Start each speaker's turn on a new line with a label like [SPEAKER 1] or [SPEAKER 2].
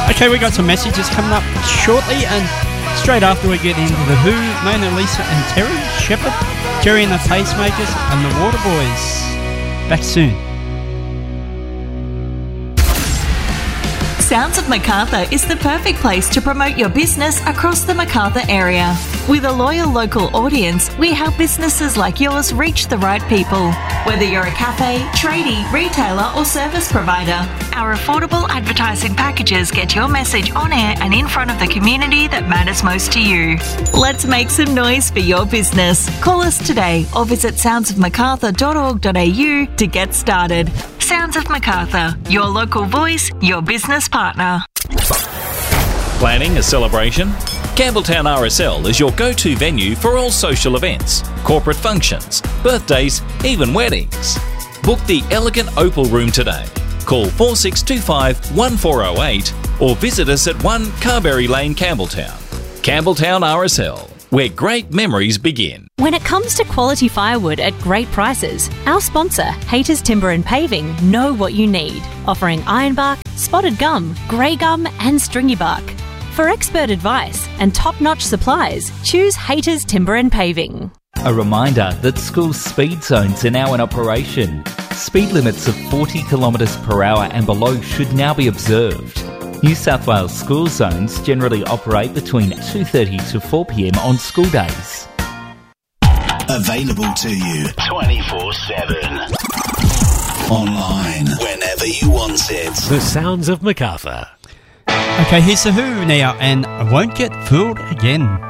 [SPEAKER 1] Okay, we got some messages coming up shortly, and straight after we get into The Who, Mona Lisa and Terry Shepherd, Jerry and the Pacemakers, and the Waterboys. Back soon.
[SPEAKER 2] Sounds of Macarthur is the perfect place to promote your business across the Macarthur area. With a loyal local audience, we help businesses like yours reach the right people. Whether you're a cafe, tradie, retailer or service provider, our affordable advertising packages get your message on air and in front of the community that matters most to you. Let's make some noise for your business. Call us today or visit soundsofmacarthur.org.au to get started. Sounds of Macarthur, your local voice, your business partner.
[SPEAKER 3] Planning a celebration? Campbelltown RSL is your go-to venue for all social events, corporate functions, birthdays, even weddings. Book the elegant Opal Room today. Call 4625 1408 or visit us at 1 Carberry Lane, Campbelltown. Campbelltown RSL, where great memories begin.
[SPEAKER 4] When it comes to quality firewood at great prices, our sponsor, Haters Timber and Paving, know what you need, offering ironbark, spotted gum, grey gum and stringy bark. For expert advice and top-notch supplies, choose Haters Timber and Paving.
[SPEAKER 5] A reminder that school speed zones are now in operation. Speed limits of 40 kilometres per hour and below should now be observed. New South Wales school zones generally operate between 2:30 to 4 p.m. on school days.
[SPEAKER 6] Available to you 24/7. Online, whenever you want it.
[SPEAKER 7] The Sounds of Macarthur.
[SPEAKER 1] Okay, here's The Who now, and I Won't Get Fooled Again.